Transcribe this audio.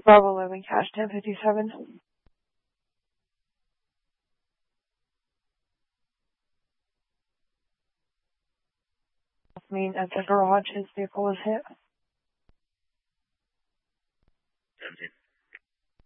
Bravo 11, cash 1057. Mean at the garage, his vehicle was hit. 17.